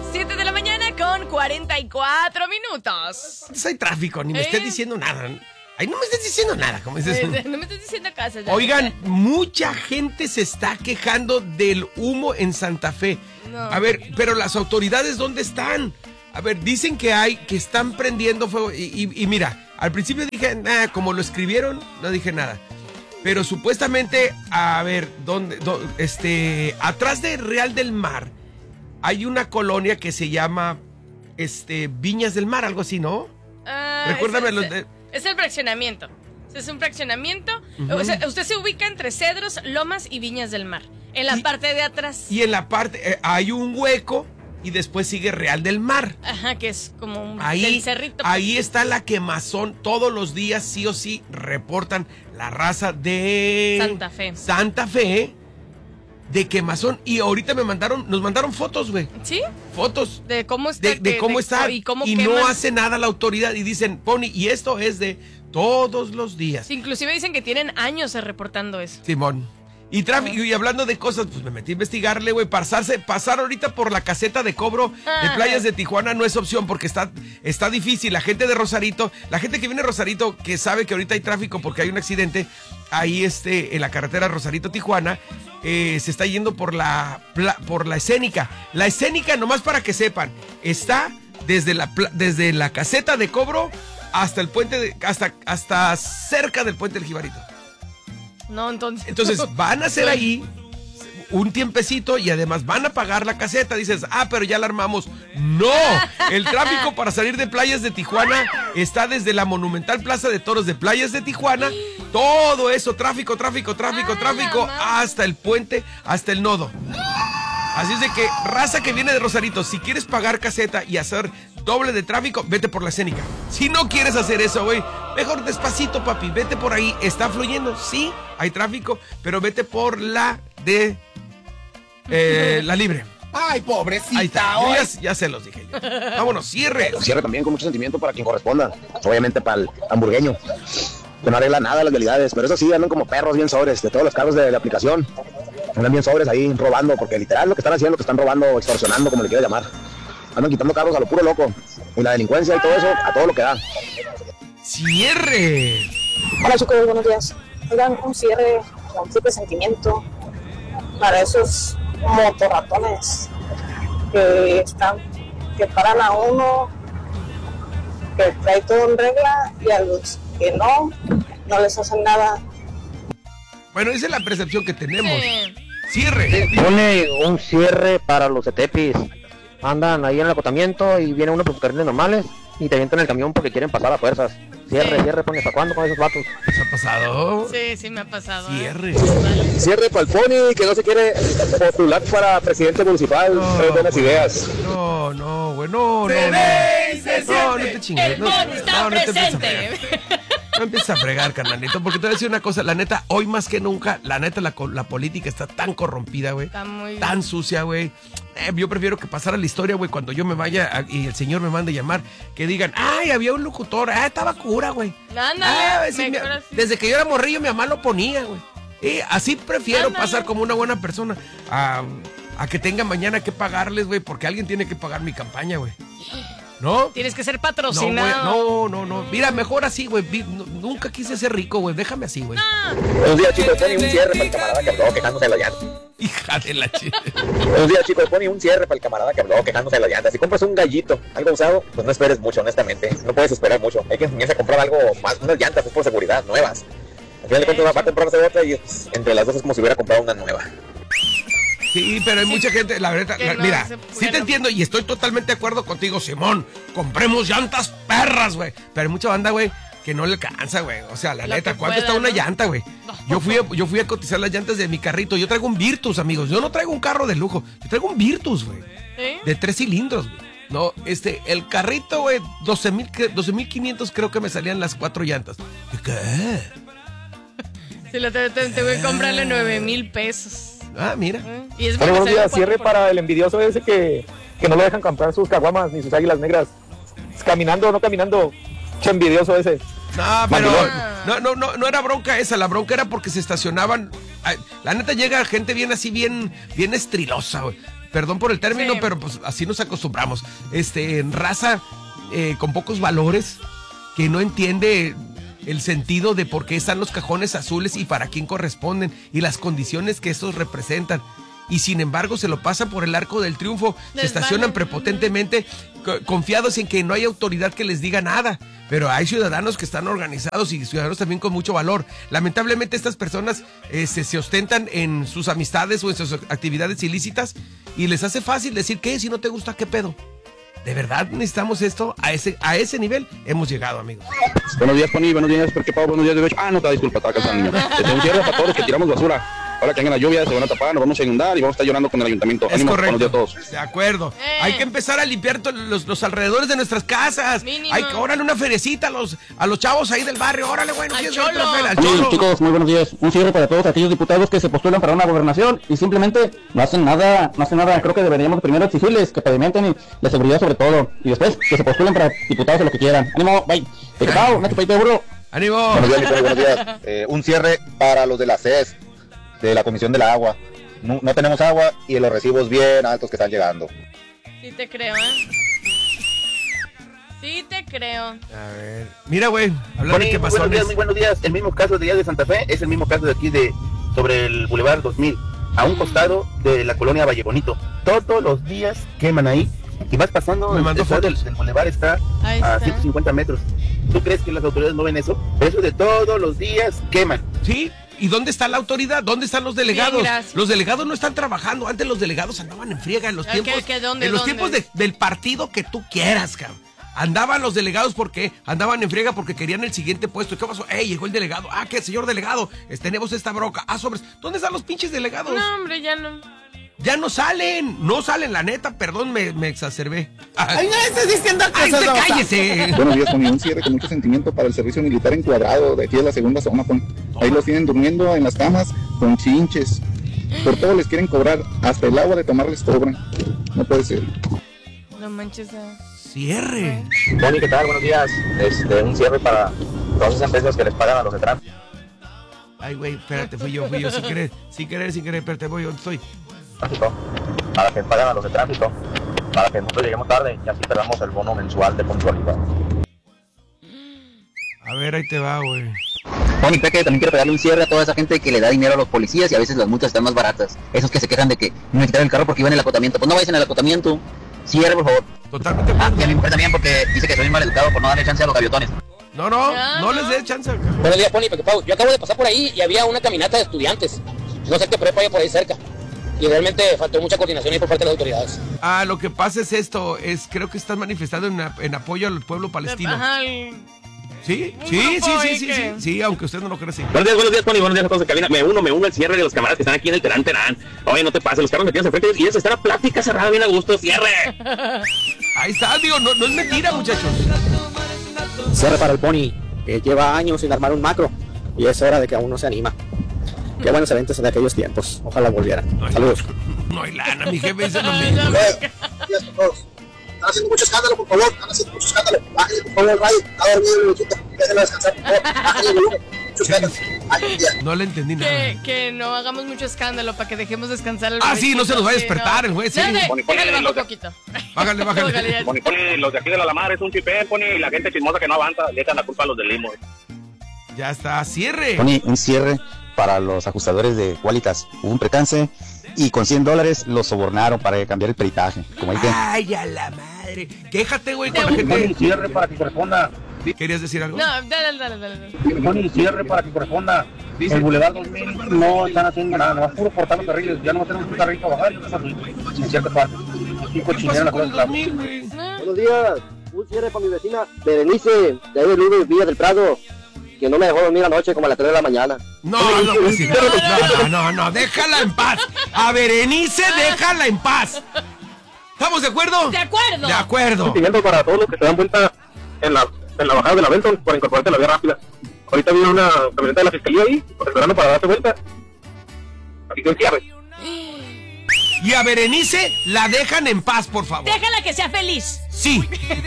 7 de la mañana con 44 minutos. Antes hay tráfico, ni me estés diciendo nada. Ay, no me estés diciendo nada, como dices. No me estés diciendo cosas. Oigan, mucha gente se está quejando del humo en Santa Fe. No. A ver, pero las autoridades, ¿dónde están? A ver, dicen que están prendiendo fuego. Y mira, al principio dije, nada, como lo escribieron, no dije nada. Pero supuestamente, a ver, atrás de Real del Mar, hay una colonia que se llama, Viñas del Mar, algo así, ¿no? Recuérdame Es el fraccionamiento. Es un fraccionamiento. O sea, usted se ubica entre Cedros, Lomas y Viñas del Mar. En la parte de atrás. Y en la parte, hay un hueco y después sigue Real del Mar. Ajá, que es como un del cerrito. Ahí está la quemazón. Todos los días, sí o sí, reportan la raza de Santa Fe de quemazón. Y ahorita nos mandaron fotos, güey. ¿Sí? Fotos. De cómo está. De cómo está. Y cómo no hace nada la autoridad. Y dicen, Pony, y esto es de todos los días. Inclusive dicen que tienen años reportando eso. Simón. Y tráfico, y hablando de cosas, pues me metí a investigarle, güey. Pasar ahorita por la caseta de cobro de Playas de Tijuana no es opción porque está difícil. La gente de Rosarito, la gente que viene de Rosarito, que sabe que ahorita hay tráfico porque hay un accidente ahí en la carretera Rosarito-Tijuana, se está yendo por la escénica. La escénica, nomás para que sepan, está desde la caseta de cobro hasta el puente, hasta cerca del puente del Jibarito. No, Entonces van a hacer ahí un tiempecito y además van a pagar la caseta. Dices, pero ya la armamos. ¡No! El tráfico para salir de Playas de Tijuana está desde la monumental Plaza de Toros de Playas de Tijuana. Todo eso, tráfico, hasta el puente, hasta el nodo. Así es de que, raza que viene de Rosarito, si quieres pagar caseta y hacer doble de tráfico, vete por la escénica. Si no quieres hacer eso, güey, mejor despacito, papi, vete por ahí. Está fluyendo, sí, hay tráfico, pero vete por la libre. Ay, pobrecita. Ahí está, ya se los dije yo. Vámonos, cierre. Cierre también con mucho sentimiento para quien corresponda. Obviamente para el hamburgueño, que no arregla nada las realidades, pero eso sí, andan como perros bien sobres de todos los carros de la aplicación. Andan bien sobres ahí robando, porque literal lo que están haciendo, que están robando, extorsionando, como le quiera llamar. Andan quitando carros a lo puro loco. Y la delincuencia y todo eso, a todo lo que da. ¡Cierre! Hola chicos, buenos días. Oigan, un cierre con tipo de sentimiento para esos motorratones que paran a uno, que trae todo en regla, y a los que no les hacen nada. Bueno, esa es la percepción que tenemos. Cierre. Pone un cierre para los etepis. Andan ahí en el acotamiento y viene uno por sus carriles normales y te avientan el camión porque quieren pasar a fuerzas. Cierre, pone, ¿hasta cuándo con esos vatos? ¿Se ha pasado? Sí, me ha pasado. Cierre. Cierre para el Pony, que no se quiere postular para presidente municipal. Trae buenas ideas. No, güey, no te chingues. El Pony está presente. No empieces a fregar, carnalito, porque te voy a decir una cosa, la neta, hoy más que nunca, la neta, la política está tan corrompida, güey, tan sucia, güey. Yo prefiero que pasara la historia, güey, cuando yo me vaya y el señor me mande llamar, que digan, ay, había un locutor, estaba cura, güey. Desde que yo era morrillo, mi mamá lo ponía, güey. Así prefiero pasar como una buena persona a que tenga mañana que pagarles, güey, porque alguien tiene que pagar mi campaña, güey. ¿No? Tienes que ser patrocinado. No. Mira, mejor así, güey. Nunca quise ser rico, güey. Déjame así, güey. Buenos días, chicos. Pone un cierre para el camarada que habló quejándose de la llanta. Hija de la chica. Buenos días, chicos. Pone un cierre para el camarada que habló quejándose de la llanta. Si compras un gallito, algo usado, pues no esperes mucho, honestamente. No puedes esperar mucho. Hay que enseñarse a comprar algo más, unas llantas, pues por seguridad, nuevas. Al final de cuentas va a comprarse otra y entre las dos es como si hubiera comprado una nueva. Sí, pero hay mucha gente, la verdad, mira, sí te entiendo y estoy totalmente de acuerdo contigo, Simón. Compremos llantas perras, güey. Pero hay mucha banda, güey, que no le alcanza, güey. O sea, la neta, ¿cuánto está una llanta, güey? Yo fui a cotizar las llantas de mi carrito. Yo traigo un Virtus, amigos. Yo no traigo un carro de lujo. Yo traigo un Virtus, güey. ¿Sí? De 3 cilindros, güey. No, el carrito, güey, 12,500 creo que me salían las 4 llantas. ¿Qué? Sí, te voy a comprarle 9,000 pesos. Mira. Y es buenos días, cierre para el envidioso ese que no lo dejan comprar sus caguamas ni sus águilas negras. Caminando, no caminando. Che envidioso ese. No, pero no era bronca esa. La bronca era porque se estacionaban. La neta llega gente bien así, bien estrilosa, güey. Perdón por el término, Sí. pero pues así nos acostumbramos. Raza con pocos valores, que no entiende el sentido de por qué están los cajones azules y para quién corresponden y las condiciones que estos representan. Y sin embargo se lo pasan por el arco del triunfo, se estacionan prepotentemente confiados en que no hay autoridad que les diga nada. Pero hay ciudadanos que están organizados y ciudadanos también con mucho valor. Lamentablemente estas personas se ostentan en sus amistades o en sus actividades ilícitas y les hace fácil decir, ¿qué? Si no te gusta, ¿qué pedo? ¿De verdad necesitamos esto? A ese nivel hemos llegado, amigos. Buenos días, Pony. Buenos días, ¿por qué Pau? Buenos días, de no te da disculpa, estaba cansado, niño. Un cierre para todos los que tiramos basura. Ahora que venga la lluvia, se van a tapar, nos vamos a inundar y vamos a estar llorando con el ayuntamiento. Es Ánimo, correcto. buenos días a todos. De acuerdo. Hay que empezar a limpiar los alrededores de nuestras casas. Mínimo. Hay que, órale, una feriecita a los chavos ahí del barrio. Órale, bueno, Al ¿quién cholo. sabe otra feria? Al Oye, cholo. chicos, muy buenos días. Un cierre para todos aquellos diputados que se postulan para una gobernación y simplemente no hacen nada. Creo que deberíamos primero exigirles que pavimenten y la seguridad sobre todo. Y después que se postulen para diputados o lo que quieran. ¡Ánimo! ¡Bye! ¡Te pao! ¡Una chupadita de burro! ¡Ánimo! Buenos días, mi Tony, buenos días. Un cierre para los de la CES, de la Comisión del Agua. No tenemos agua y los recibos bien altos que están llegando. Sí te creo, Sí te creo. A ver. Mira, güey, hablando de qué pasó. Muy buenos días. El mismo caso de allá de Santa Fe es el mismo caso de aquí sobre el Boulevard 2000, a un costado de la colonia Valle Bonito. Todos los días queman ahí y vas pasando. Me mandó fotos. El Boulevard está Ahí a está. 150 metros. ¿Tú crees que las autoridades no ven eso? Eso de todos los días queman. Sí. ¿Y dónde está la autoridad? ¿Dónde están los delegados? Bien, gracias. Los delegados no están trabajando. Antes los delegados andaban en friega en los tiempos. ¿Dónde, en los dónde? tiempos del partido que tú quieras, cabrón. Andaban los delegados porque andaban en friega porque querían el siguiente puesto. ¿Qué pasó? Llegó el delegado. ¿Qué, señor delegado? Tenemos esta broca. Sobres. ¿Dónde están los pinches delegados? No, hombre, ya no. Ya no salen, la neta, perdón, me exacerbé. Ay, no estás diciendo ¡Ay, cosas. usted cállese! Buenos días, Pony. Un cierre con mucho sentimiento para el servicio militar encuadrado de aquí de la segunda zona, Pony. Ahí los tienen durmiendo en las camas con chinches. Por todo les quieren cobrar, hasta el agua de tomar les cobran. No puede ser. No manches. Cierre. Pony, ¿qué tal? Buenos días. Un cierre para todas esas empresas que les pagan a los de tránsito. Ay, güey, espérate, fui yo, sin querer, espérate, voy, ¿dónde estoy? Para que pagan a los de tránsito, para que nosotros lleguemos tarde y así perdamos el bono mensual de puntualidad. A ver, ahí te va, güey. Pony, Peque, también quiero pegarle un cierre a toda esa gente que le da dinero a los policías y a veces las multas están más baratas. Esos que se quejan de que no me quitaron el carro porque iban en el acotamiento. Pues no vayas en el acotamiento. Cierre, por favor. Totalmente. Y a mi mujer también porque dice que soy mal educado por no darle chance a los gaviotones. No les dé chance. Buenos días, Pony, Peque Pau. Yo acabo de pasar por ahí y había una caminata de estudiantes. No sé qué prepa hay por ahí cerca. Y realmente faltó mucha coordinación ahí por parte de las autoridades. Lo que pasa es esto, creo que están manifestando en apoyo al pueblo palestino. Ajá. Sí, aunque usted no lo cree así. Buenos días, Pony. Buenos días a todos. Cabina. Me uno al cierre de los camaradas que están aquí en el Terán. Oye, no te pases, los carros metidos enfrente y ellos están a plática cerrada bien a gusto. ¡Cierre! Ahí está, digo, no es mentira, muchachos. Cierre para el Pony, que lleva años sin armar un macro y es hora de que aún no se anima. Qué buenos eventos en aquellos tiempos, ojalá volvieran. Saludos. No hay lana, mi jefe dice lo mismo. Están haciendo mucho escándalo, por favor. Están haciendo mucho escándalo. Bájale, por favor, el radio. Está dormido el minutito. Déjenlo descansar, por favor. Bájale el volumen. Mucho escándalo. No le entendí nada. Que no hagamos mucho escándalo para que dejemos descansar al sí, no se nos va a despertar el juez. Déjale bajo un poquito. Bájale. Pony, los de aquí de la Lamar es un chipé, Pony, y la gente chismosa que no avanza, le echan la culpa a los del limo. Ya está, cierre. Pony, un cierre para los ajustadores de Qualitas. Hubo un percance y con $100 los sobornaron para cambiar el peritaje. Como ahí que... Ay, a la madre. Quéjate, güey, con la gente. Pony, cierre para que corresponda. ¿Querías decir algo? No, dale. Pony, cierre para que corresponda. El Boulevard 2000 no están haciendo nada, no puro cortar los carriles. Ya no tenemos un carril para bajar en cierta parte. Un cochinero en la plaza. Buenos días. Un cierre para mi vecina Berenice, de ahí de Lugo, Villa del Prado, que no me dejó dormir anoche como a las 3 de la mañana. No, déjala en paz. A Berenice, déjala en paz. ¿Estamos de acuerdo? De acuerdo. De acuerdo. Pidiendo para todos los que se dan vuelta en la bajada de la Benton por incorporarte a la vía rápida. Ahorita viene una camioneta de la fiscalía ahí, esperando para darte vuelta. Aquí que cierre. Y a Berenice la dejan en paz, por favor. Déjala que sea feliz. Sí.